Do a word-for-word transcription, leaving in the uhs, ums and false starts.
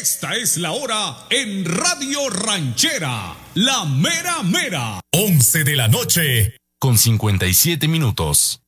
Esta es la hora en Radio Ranchera, la mera mera. once de la noche, con cincuenta y siete minutos.